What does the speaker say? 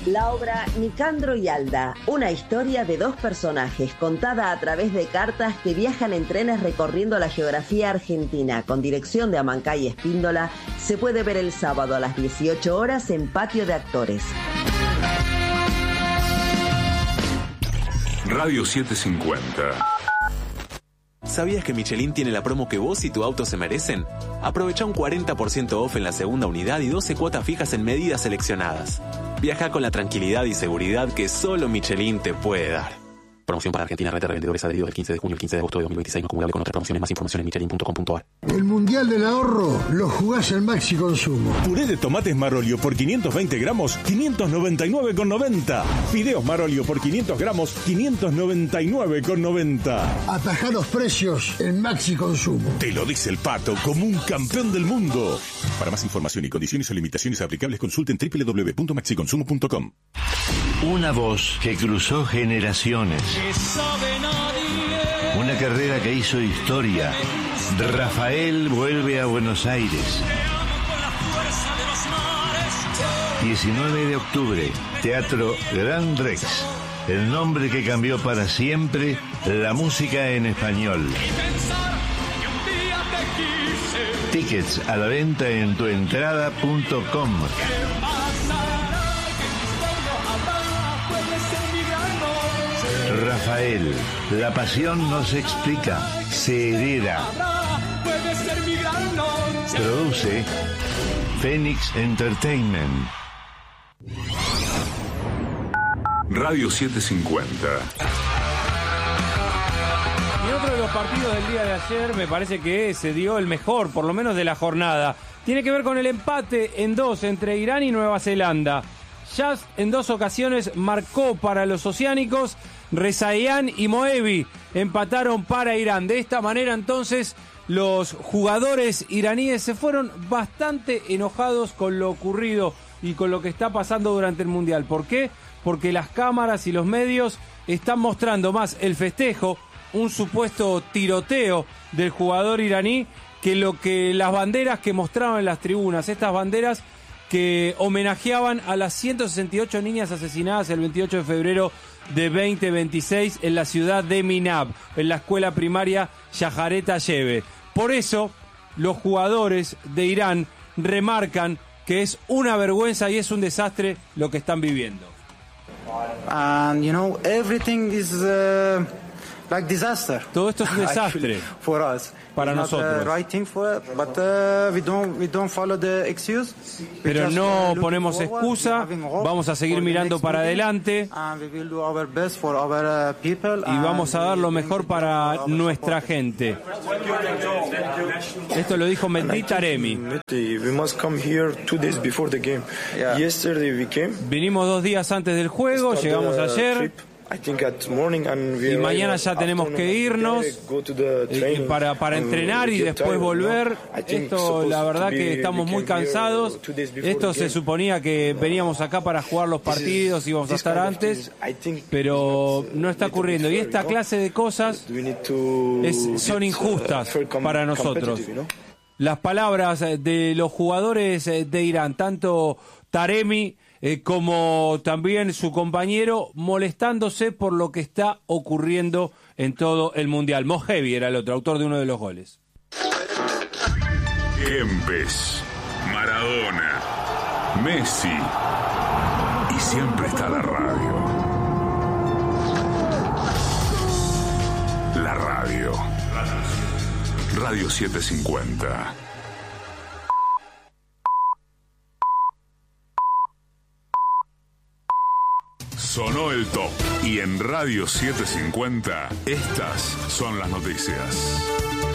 La obra Nicandro y Alda, una historia de dos personajes contada a través de cartas que viajan en trenes recorriendo la geografía argentina, con dirección de Amancay Espíndola, se puede ver el sábado a las 18 horas en Patio de Actores. Radio 750. ¿Sabías que Michelin tiene la promo que vos y tu auto se merecen? Aprovecha un 40% off en la segunda unidad y 12 cuotas fijas en medidas seleccionadas. Viaja con la tranquilidad y seguridad que solo Michelin te puede dar. Promoción para Argentina, red de revendedores adheridos del 15 de junio al 15 de agosto de 2026, no acumulable con otras promociones. Más información en michelin.com.ar. El Mundial del Ahorro lo jugás en Maxi Consumo. Puré de tomates Marolio por 520 gramos, 599,90. Fideos Marolio por 500 gramos, 599,90. Atajá los precios en Maxi Consumo. Te lo dice el Pato como un campeón del mundo. Para más información y condiciones o limitaciones aplicables, consulten www.maxiconsumo.com. Una voz que cruzó generaciones. Una carrera que hizo historia. Rafael vuelve a Buenos Aires. 19 de octubre, Teatro Gran Rex. El nombre que cambió para siempre la música en español. Tickets a la venta en tuentrada.com. Rafael, la pasión no se explica, se hereda. Produce Phoenix Entertainment. Radio 750. Y otro de los partidos del día de ayer me parece que se dio el mejor, por lo menos de la jornada. Tiene que ver con el empate en 2 entre Irán y Nueva Zelanda. Just en 2 ocasiones marcó para los oceánicos. Rezaian y Moebi empataron para Irán. De esta manera entonces los jugadores iraníes se fueron bastante enojados con lo ocurrido y con lo que está pasando durante el Mundial. ¿Por qué? Porque las cámaras y los medios están mostrando más el festejo, un supuesto tiroteo del jugador iraní, que lo que las banderas que mostraban en las tribunas. Estas banderas que homenajeaban a las 168 niñas asesinadas el 28 de febrero de 2026 en la ciudad de Minab, en la escuela primaria Shajaret Ayebe. Por eso, los jugadores de Irán remarcan que es una vergüenza y es un desastre lo que están viviendo. And everything is like disaster. Todo esto es un desastre for us. Para nosotros. Pero no ponemos excusa, vamos a seguir mirando para adelante y vamos a dar lo mejor para nuestra gente. Esto lo dijo Mehdi Taremi. Vinimos 2 días antes del juego, llegamos ayer. Y mañana ya tenemos que irnos para entrenar y después volver. Esto, la verdad que estamos muy cansados. Esto se suponía que veníamos acá para jugar los partidos, íbamos a estar antes, pero no está ocurriendo. Y esta clase de cosas son injustas para nosotros. Las palabras de los jugadores de Irán, tanto Taremi como también su compañero, molestándose por lo que está ocurriendo en todo el Mundial. Mohebi era el otro, autor de uno de los goles. Kempes, Maradona, Messi y siempre está la radio. La radio. Radio 750. Sonó el top y en Radio 750 estas son las noticias.